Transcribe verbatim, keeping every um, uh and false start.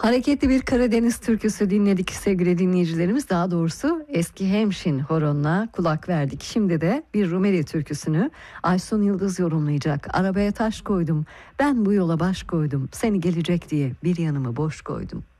Hareketli bir Karadeniz türküsü dinledik sevgili dinleyicilerimiz. Daha doğrusu eski hemşin horonuna kulak verdik. Şimdi de bir Rumeli türküsünü Aysun Yıldız yorumlayacak. Arabaya taş koydum, ben bu yola baş koydum, seni gelecek diye bir yanımı boş koydum.